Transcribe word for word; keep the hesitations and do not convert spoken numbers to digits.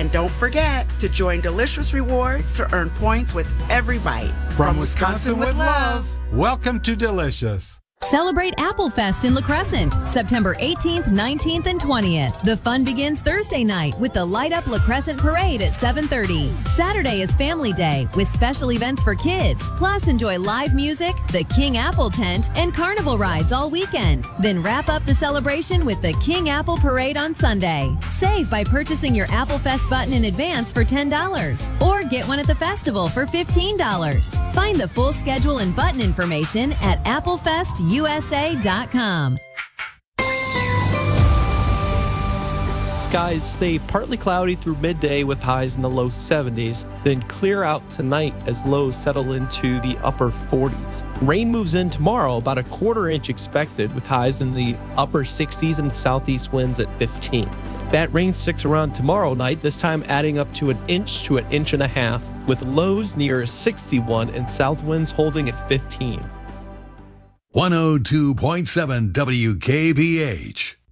And don't forget to join Delicious Rewards to earn points with every bite. From Wisconsin with love. Welcome to Delicious. Celebrate Apple Fest in La Crescent, September eighteenth, nineteenth, and twentieth. The fun begins Thursday night with the Light Up La Crescent Parade at seven thirty. Saturday is Family Day with special events for kids. Plus, enjoy live music, the King Apple Tent, and carnival rides all weekend. Then wrap up the celebration with the King Apple Parade on Sunday. Save by purchasing your Apple Fest button in advance for ten dollars or get one at the festival for fifteen dollars. Find the full schedule and button information at applefest U S A dot com. Skies stay partly cloudy through midday with highs in the low seventies, then clear out tonight as lows settle into the upper forties. Rain moves in tomorrow, about a quarter inch expected, with highs in the upper sixties and southeast winds at fifteen. That rain sticks around tomorrow night, this time adding up to an inch to an inch and a half, with lows near sixty-one and south winds holding at fifteen. one oh two point seven W K B H.